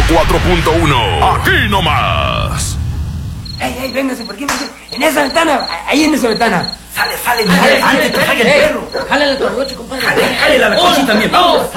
94.1. Aquí nomás. ¡Ey, véngase por aquí! En esa ventana, ahí en esa ventana. Sale, antes que salga el perro. Jálale el torgoche, compadre. Jale la cochita también. Vamos.